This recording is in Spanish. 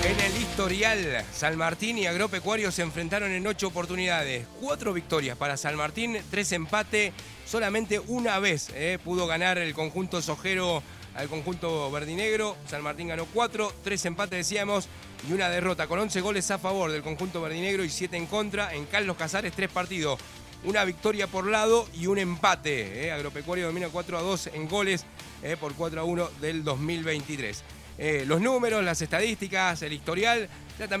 En el historial, San Martín y Agropecuario se enfrentaron en 8 oportunidades. 4 victorias para San Martín, 3 empates. Solamente una vez pudo ganar el conjunto sojero al conjunto verdinegro. San Martín ganó 4, 3 empates decíamos y una derrota con 11 goles a favor del conjunto verdinegro y 7 en contra. En Carlos Casares 3 partidos, una victoria por lado y un empate. Agropecuario domina 4-2 en goles por 4-1 del 2023. Los números, las estadísticas, el historial. Ya también